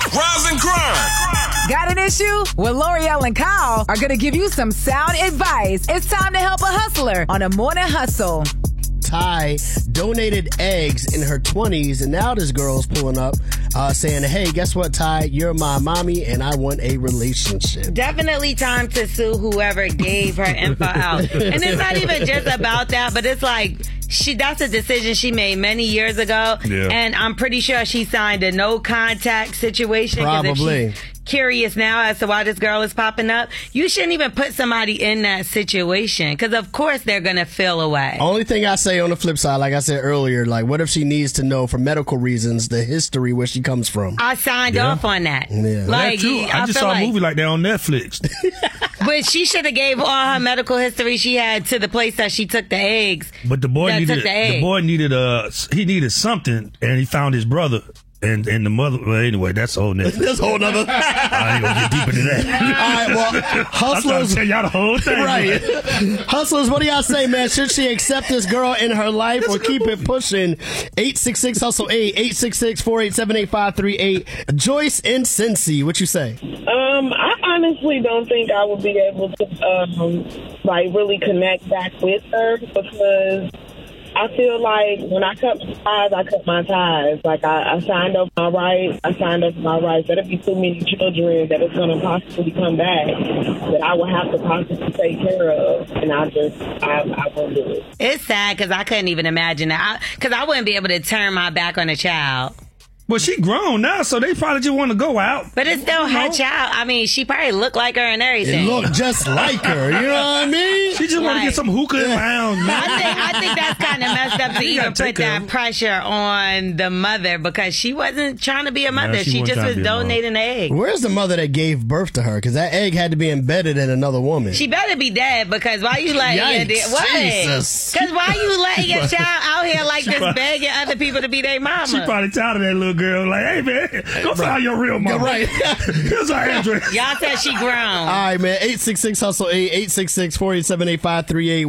Rise and grind. Got an issue? Well, L'Oreal and Kyle are going to give you some sound advice. It's time to help a hustler on a morning hustle. Ty donated eggs in her 20s, and now this girl's pulling up saying, hey, guess what, Ty? You're my mommy, and I want a relationship. Definitely time to sue whoever gave her info out. And it's not even just about that, but it's like, that's a decision she made many years ago. Yeah. And I'm pretty sure she signed a no contact situation. 'Cause Probably. if she's curious now as to why this girl is popping up, you shouldn't even put somebody in that situation, because of course they're going to feel away. Only thing I say on the flip side, like I said earlier, like, what if she needs to know for medical reasons the history where she comes from? I signed off on that. Yeah. Like, That too. I just feel saw a movie like that on Netflix. But she should have gave all her medical history she had to the place that she took the eggs. But the boy That needed took the egg. he needed something, and he found his brother. And the mother, well, anyway, that's a whole nother. That's a whole nother. I ain't gonna get deep into that. All right, well, I'm trying hustlers. to tell y'all the whole thing. Right. Hustlers, what do y'all say, man? Should she accept this girl in her life or keep it pushing? 866-HUSTLE-8, 866-487-8538. Joyce in Cincy, what you say? I honestly don't think I would be able to, really connect back with her, because I feel like when I cut my ties, I cut my ties. Like, I signed up for my rights. I signed up for my rights. There'll be too many children that it's going to possibly come back that I will have to possibly take care of. And I won't do it. It's sad because I couldn't even imagine that. Because I wouldn't be able to turn my back on a child. Well, she grown now, so they probably just want to go out. But it's still her child. I mean, she probably looked like her and everything. It looked just like her. You know what I mean? She just want to get some hookah and pounds, man. I think that's kind of messed up to You even gotta take put that her. pressure on the mother, because she wasn't trying to be a mother. she She wasn't just trying was to be a mother. donating the egg. Where's the mother that gave birth to her? Because that egg had to be embedded in another woman. She better be dead, because why you letting Yikes, what? Jesus. Because why you letting your child out here like this, probably- begging other people to be their mama? She probably tired of that little girl. Like, hey, man, go find your real mama. Right. Here's our address. Y'all said she grown. All right, man. 866-HUSTLE-8, 866-487-8538.